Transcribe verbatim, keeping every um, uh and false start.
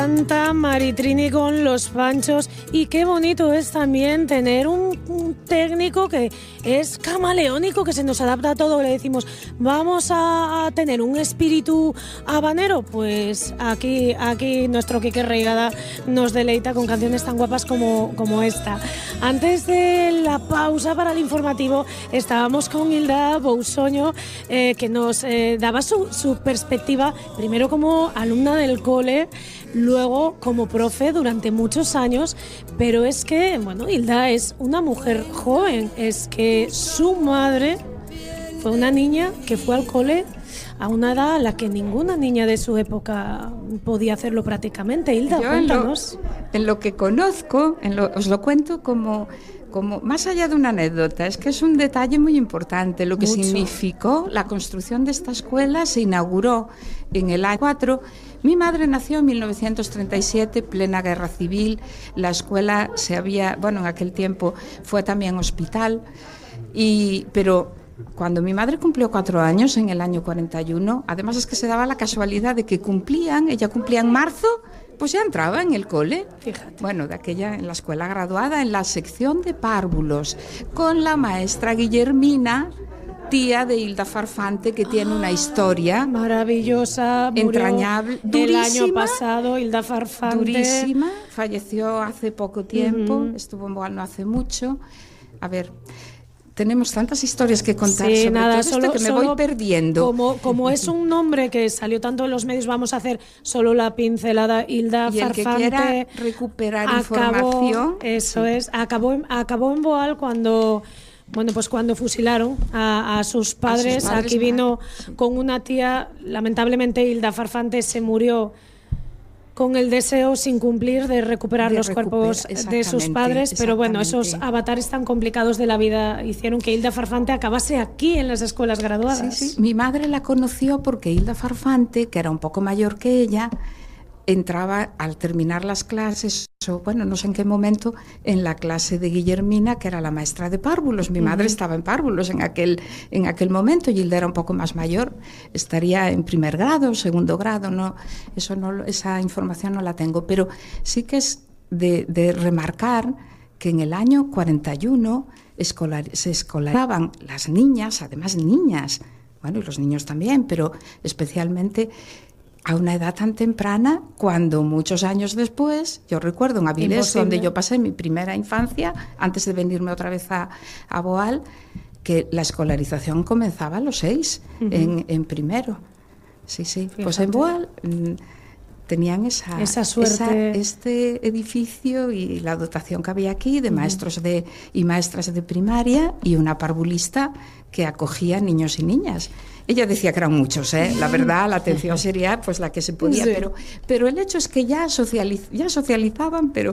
Santa Maritrini con los Panchos, y qué bonito es también tener un, un técnico que es camaleónico, que se nos adapta a todo. Le decimos, vamos a, a tener un espíritu habanero, pues aquí, aquí nuestro Quique Reigada nos deleita con canciones tan guapas como, como esta. Antes de la pausa para el informativo estábamos con Hilda Bousoño, eh, que nos eh, daba su, su perspectiva, primero como alumna del cole, luego como profe durante muchos años, pero es que, bueno, Hilda es una mujer joven, es que su madre fue una niña que fue al cole a una edad a la que ninguna niña de su época podía hacerlo prácticamente. Hilda, Yo cuéntanos. En lo, en lo que conozco, en lo, os lo cuento como... Como, más allá de una anécdota, es que es un detalle muy importante. Lo que Mucho. significó la construcción de esta escuela se inauguró en el año cuatro. Mi madre nació en mil novecientos treinta y siete, plena guerra civil. La escuela se había, bueno, en aquel tiempo fue también hospital. Y, pero cuando mi madre cumplió cuatro años, en el año cuarenta y uno, además es que se daba la casualidad de que cumplían, ella cumplía en marzo, pues ya entraba en el cole. Fíjate. Bueno, de aquella, en la escuela graduada, en la sección de párvulos, con la maestra Guillermina, tía de Hilda Farfante, que tiene una historia Maravillosa, murió entrañable, durísima, el año pasado, Hilda Farfante. Durísima, falleció hace poco tiempo, Uh-huh. estuvo en Boal no hace mucho. A ver, tenemos tantas historias que contar Sí, sobre nada, todo esto solo, que me solo voy perdiendo. Como, como es un nombre que salió tanto en los medios, vamos a hacer solo la pincelada. Hilda Y el Farfante que quiera recuperar acabó, información. eso sí. es, acabó, en- acabó en Boal cuando... Bueno, pues cuando fusilaron a, a sus padres. A sus padres, Aquí vino sí. con una tía, lamentablemente Hilda Farfante se murió con el deseo sin cumplir de recuperar De los recuperar, cuerpos de sus exactamente, padres, pero bueno, esos exactamente. avatares tan complicados de la vida hicieron que Hilda Farfante acabase aquí en las escuelas graduadas. Sí, sí. Mi madre la conoció porque Hilda Farfante, que era un poco mayor que ella, entraba al terminar las clases, o bueno, no sé en qué momento, en la clase de Guillermina, que era la maestra de párvulos. Mi madre Uh-huh. estaba en párvulos en aquel, en aquel momento, y Hilda era un poco más mayor, estaría en primer grado, segundo grado, no, eso no, esa información no la tengo, pero sí que es de, de remarcar que en el año cuarenta y uno escolar, se escolarizaban las niñas, además niñas, bueno, y los niños también, pero especialmente a una edad tan temprana, cuando muchos años después, yo recuerdo en Avilés, Imposible. donde yo pasé mi primera infancia, antes de venirme otra vez a, a Boal, que la escolarización comenzaba a los seis, Uh-huh. en, en primero. Sí, sí. Fíjate. Pues en Boal mm, tenían esa, Esa suerte. esa- este edificio y la dotación que había aquí de Uh-huh. maestros de, y maestras de primaria, y una parvulista que acogía niños y niñas. Ella decía que eran muchos, ¿eh? La verdad, la atención sería pues la que se podía, Sí. pero, pero el hecho es que ya, socializ- ya socializaban, pero